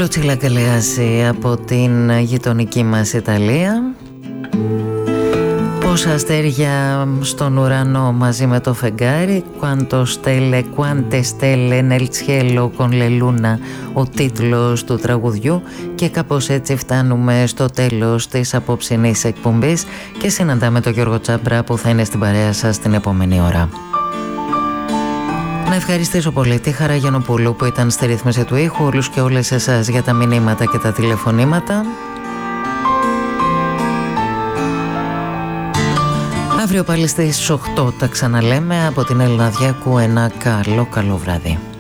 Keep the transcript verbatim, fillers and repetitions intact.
Λούτσιλα Γκαλεάζη από την γειτονική μας Ιταλία. Πόσα αστέρια στον ουρανό μαζί με το φεγγάρι, quanto stelle, quante stelle nel cielo con le luna, ο τίτλος του τραγουδιού, και κάπως έτσι φτάνουμε στο τέλος της απόψινής εκπομπής και συναντάμε τον Γιώργο Τσάμπρα που θα είναι στην παρέα σας την επόμενη ώρα. Να ευχαριστήσω πολύ τη Χαρά Γιαννοπούλου που ήταν στη ρύθμιση του ήχου, όλους και όλες εσάς για τα μηνύματα και τα τηλεφωνήματα. Αύριο πάλι στις οκτώ τα ξαναλέμε. Από την Έλληνα Διάκου ένα καλό καλό βράδυ.